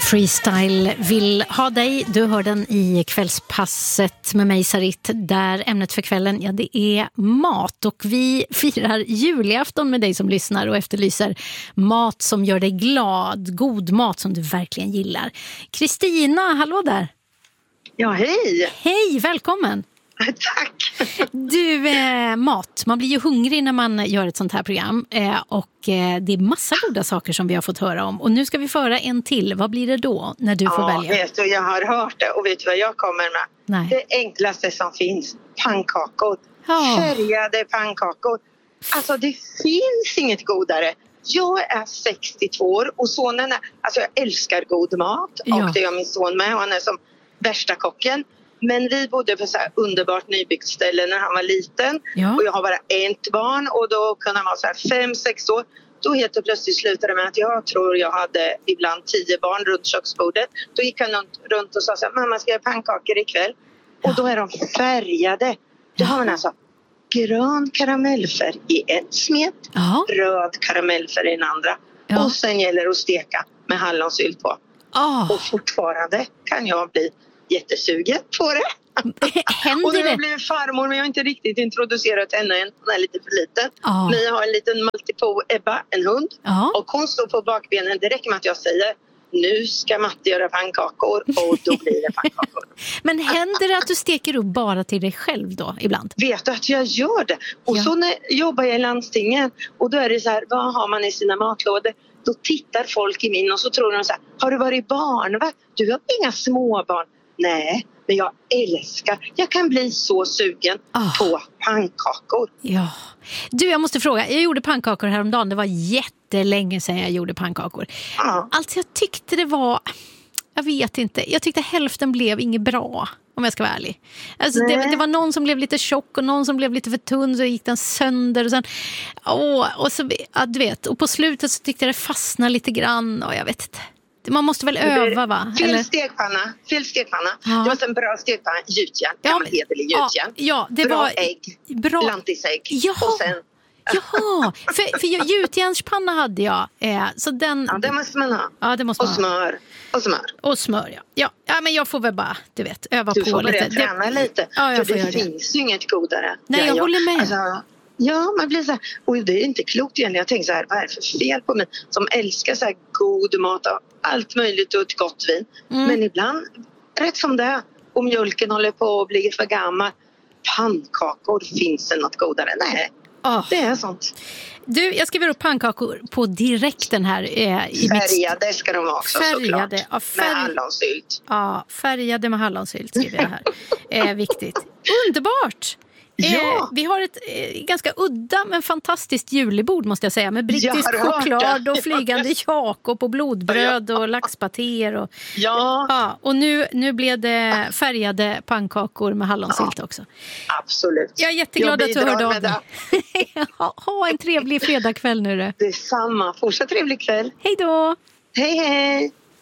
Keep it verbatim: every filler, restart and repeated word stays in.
Freestyle vill ha dig. Du hör den i kvällspasset med mig, Sarit, där ämnet för kvällen, ja, det är mat. Och vi firar julafton med dig som lyssnar och efterlyser mat som gör dig glad. God mat som du verkligen gillar. Kristina, hallå där. Ja, hej. Hej, välkommen. Tack. Du, eh, mat. Man blir ju hungrig när man gör ett sånt här program. Eh, och eh, det är massa goda saker som vi har fått höra om. Och nu ska vi föra en till. Vad blir det då när du ja, får välja? Vet du, jag har hört det och vet du vad jag kommer med? Nej. Det enklaste som finns. Pannkakor. Ja. Färgade pannkakor. Alltså det finns inget godare. Jag är sextiotvå år och sonen är... Alltså jag älskar god mat. Ja. Och det gör min son med. Och han är som värsta kocken. Men vi bodde på så här underbart nybyggt ställe när han var liten. Ja. Och jag har bara ett barn. Och då kunde han vara så här fem, sex år. Då helt plötsligt slutade det med att jag tror jag hade ibland tio barn runt köksbordet. Då gick han runt och sa så här, mamma ska jag göra pannkakor ikväll? Ja. Och då är de färgade. Då ja. har man alltså grön karamellfärg i en smet. Ja. Röd karamellfärg i den andra. Ja. Och sen gäller det att steka med hallonsylt på. Oh. Och fortfarande kan jag bli jättesugen på det. Händer och nu har det? jag blivit farmor, men jag har inte riktigt introducerat henne än. Hon är lite för liten. Oh. Men jag har en liten multipo Ebba, en hund. Oh. Och hon står på bakbenen. Det räcker med att jag säger, nu ska Matte göra pannkakor. Och då blir det pannkakor. Men händer det att du steker upp bara till dig själv då ibland? Vet du att jag gör det? Och ja. så när jobbar jag i landstingen. Och då är det så här, vad har man i sina matlådor? Då tittar folk i min och så tror de så här, har du varit barnvakt? Du har inga småbarn. Nej, men jag älskar. Jag kan bli så sugen oh. på pannkakor. Ja. Du, jag måste fråga. Jag gjorde pannkakor häromdagen. Det var jättelänge sedan jag gjorde pannkakor. Oh. Alltså jag tyckte det var... Jag vet inte. Jag tyckte hälften blev inget bra, om jag ska vara ärlig. Alltså det, det var någon som blev lite tjock och någon som blev lite för tunn, så gick den sönder och sen åh, och så ja, du vet, och på slutet så tyckte jag det fastnade lite grann och jag vet inte. Man måste väl öva, va? Fel Eller? stekpanna, fel stekpanna. Ja. Det var en bra stekpanna, gjutjärn, ja, gammal hederlig gjutjärn. Ja, ja, det bra var ägg, bra lantisägg. Ja. Och sen Jaha, för, för jag, gjutjärnspanna hade jag. Eh, så den... Ja, det måste man ha. Ja, det måste och man smör. Ha. Och smör. Och smör, ja. ja. Ja, men jag får väl bara, du vet, öva du på får lite. Du får träna lite. Ja, jag för får det göra finns det. ju inget godare. Nej, jag, jag håller med. Alltså, ja, man blir så här, och det är inte klokt igen. Jag tänker så här, vad är det för fel på mig som älskar så här god mat och allt möjligt och ett gott vin. Mm. Men ibland, rätt som det är, och mjölken håller på att bli för gammal, pannkakor, finns det något godare? Nej, oh. det är sånt. Du, jag skriver upp pannkakor på direkten här. Eh, i färgade mitt... ska de vara också, färgade, såklart. Ja, färg... Med hallonsylt. Ja, färgade med hallonsylt skriver jag här. eh, viktigt. Underbart! Ja. Eh, vi har ett eh, ganska udda men fantastiskt julebord, måste jag säga, med brittisk choklad och flygande Jakob och blodbröd och laxpatéer och, ja. Ja, och nu, nu blev det färgade pannkakor med hallonsylt ja. också. Absolut. Jag är jätteglad att du hörde av dig. ha, ha en trevlig fredagkväll nu. Detsamma. Fortsatt trevlig kväll. Hej då! Hej hej!